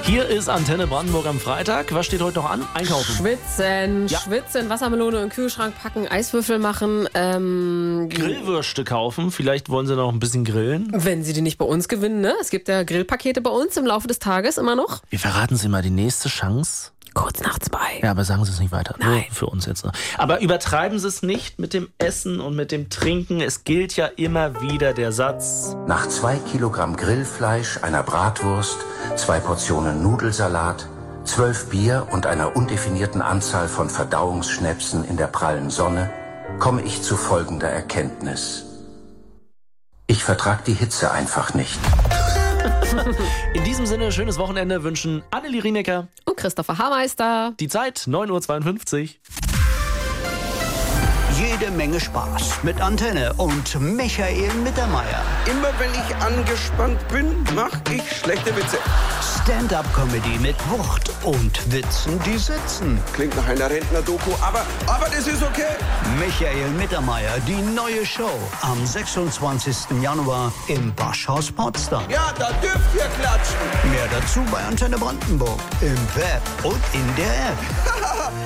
Hier ist Antenne Brandenburg am Freitag. Was steht heute noch an? Einkaufen. Schwitzen, Wassermelone im Kühlschrank packen, Eiswürfel machen. Grillwürste kaufen. Vielleicht wollen Sie noch ein bisschen grillen. Wenn Sie die nicht bei uns gewinnen, ne? Es gibt ja Grillpakete bei uns im Laufe des Tages immer noch. Wir verraten Sie mal die nächste Chance. Kurz nach 2. Ja, aber sagen Sie es nicht weiter. Nein. Nur für uns jetzt. Aber übertreiben Sie es nicht mit dem Essen und mit dem Trinken. Es gilt ja immer wieder der Satz: Nach 2 Kilogramm Grillfleisch, einer Bratwurst, 2 Portionen Nudelsalat, 12 Bier und einer undefinierten Anzahl von Verdauungsschnäpsen in der prallen Sonne komme ich zu folgender Erkenntnis. Ich vertrag die Hitze einfach nicht. In diesem Sinne, schönes Wochenende wünschen Annelie Rienecker Und Christopher Haarmeister. die Zeit 9:52 Uhr. Jede Menge Spaß mit Antenne und Michael Mittermeier. Immer wenn ich angespannt bin, mache ich schlechte Witze. Stand-up-Comedy mit Wucht und Witzen, die sitzen. Klingt nach einer Rentner-Doku, aber das ist okay. Michael Mittermeier, die neue Show am 26. Januar im Waschhaus Potsdam. Ja, da dürft ihr klatschen. Mehr dazu bei Antenne Brandenburg im Web und in der App.